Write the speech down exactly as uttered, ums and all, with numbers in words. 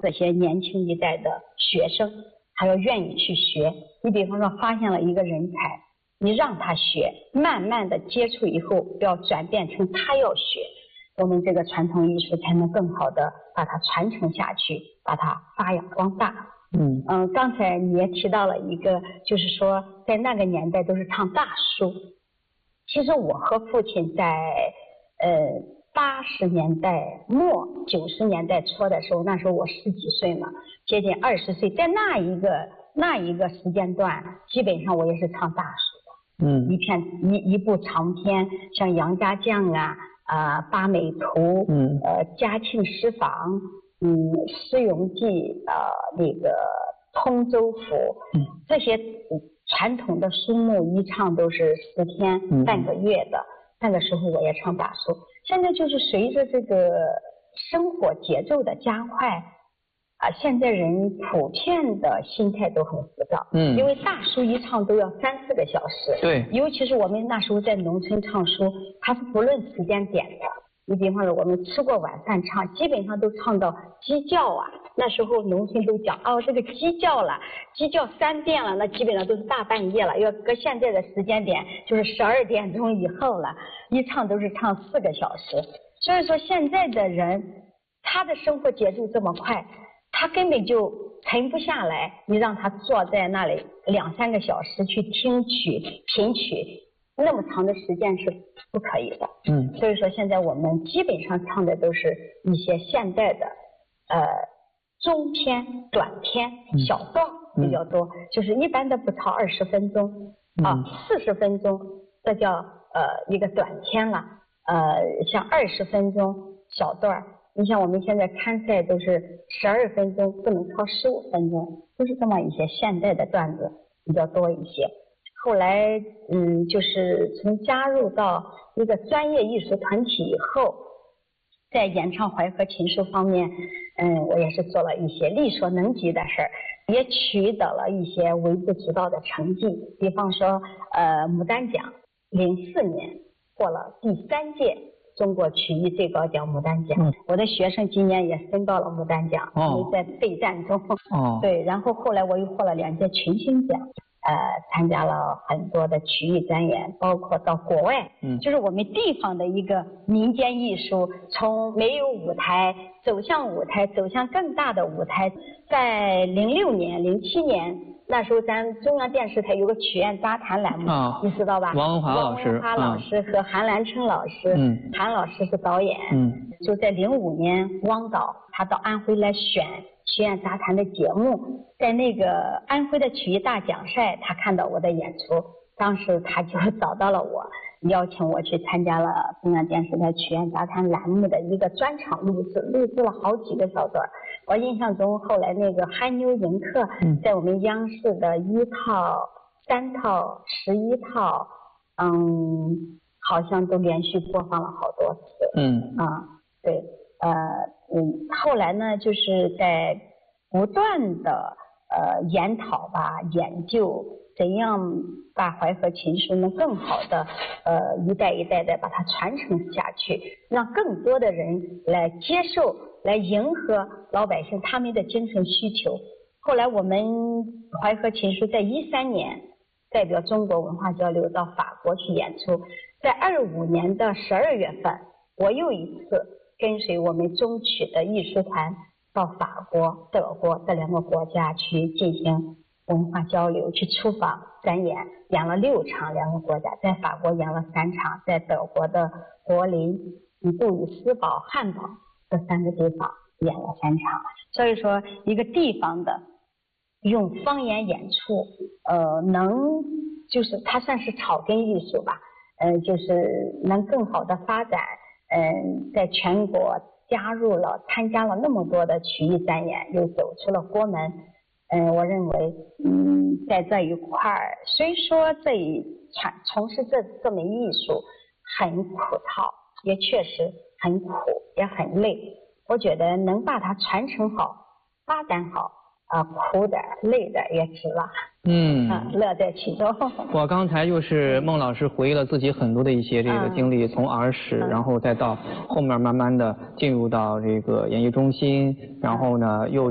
这些年轻一代的学生，还要愿意去学。你比方说发现了一个人才，你让他学，慢慢的接触以后，要转变成他要学，我们这个传统艺术才能更好的把它传承下去，把它发扬光大。嗯嗯，刚才你也提到了一个，就是说在那个年代都是唱大书。其实我和父亲在呃八十年代末九十年代初的时候，那时候我十几岁嘛，接近二十岁，在那一个那一个时间段，基本上我也是唱大书的。嗯，一片一一部长篇，像《杨家将》啊，啊、呃《八美图》，嗯，呃《嘉庆诗坊》，嗯，《诗咏记》，呃那个《通州府》，嗯，这些传统的书目一唱都是十天、嗯、半个月的。那个时候我也唱大书。现在就是随着这个生活节奏的加快啊，现在人普遍的心态都很浮躁。嗯，因为大书一唱都要三四个小时。对，尤其是我们那时候在农村唱书，它是不论时间点的。你比方说我们吃过晚饭唱，基本上都唱到鸡叫啊。那时候农村都讲哦，这个鸡叫了，鸡叫三遍了，那基本上都是大半夜了。要搁现在的时间点，就是十二点钟以后了，一唱都是唱四个小时。所以说现在的人，他的生活节奏这么快，他根本就沉不下来。你让他坐在那里两三个小时去听曲、品曲，那么长的时间是不可以的。嗯，所以说现在我们基本上唱的都是一些现代的，呃。中篇、短篇、小段比较多，嗯、就是一般的不超二十分钟、嗯、啊，四十分钟，这叫呃一个短篇了。呃，像二十分钟小段，你像我们现在参赛都是十二分钟，不能超十五分钟，都是这么一些现代的段子比较多一些。后来嗯，就是从加入到一个专业艺术团体以后，在演唱淮河琴书方面。嗯，我也是做了一些力所能及的事儿，也取得了一些微不足道的成绩。比方说，呃，牡丹奖，零四年获了第三届中国曲艺最高奖牡丹奖。嗯、我的学生今年也升到了牡丹奖，哦、在备战中。哦，对，然后后来我又获了两届群星奖。呃，参加了很多的曲艺展演，包括到国外，嗯，就是我们地方的一个民间艺术，从没有舞台走向舞台，走向更大的舞台。在零六年、零七年那时候，咱中央电视台有个曲苑杂谈栏目，啊、你知道吧？王文华老师，王文华老师和韩兰春老师，嗯，韩老师是导演，嗯，就在零五年，汪导他到安徽来选曲苑杂谈的节目，在那个安徽的曲艺大奖赛，他看到我的演出，当时他就找到了我，邀请我去参加了中央电视台曲苑杂谈栏目的一个专场录制，录制了好几个小段。我印象中，后来那个憨妞迎客，在我们央视的一套、三套、十一套，嗯，好像都连续播放了好多次。嗯啊，对，呃。嗯，后来呢，就是在不断的呃研讨吧，研究怎样把淮河琴书能更好的呃一代一代的把它传承下去，让更多的人来接受，来迎合老百姓他们的精神需求。后来我们淮河琴书在一三年代表中国文化交流到法国去演出，在二五年的十二月份，我又一次跟随我们中曲的艺术团到法国、德国这两个国家去进行文化交流，去出访展演，演了六场，两个国家，在法国演了三场，在德国的柏林、杜伊斯堡、汉堡这三个地方演了三场。所以说，一个地方的用方言演出，呃，能就是它算是草根艺术吧，呃，就是能更好的发展。嗯，在全国加入了、参加了那么多的曲艺展演，又走出了国门。嗯，我认为，嗯，在这一块儿，虽说这一从从事这这门艺术很苦套，也确实很苦，也很累。我觉得能把它传承好、发展好，啊、呃，苦点、累点也值了。嗯，啊，乐在其中。 我刚才就是孟老师回忆了自己很多的一些这个经历，嗯、从儿时，嗯、然后再到后面慢慢的进入到这个演艺中心，然后呢又。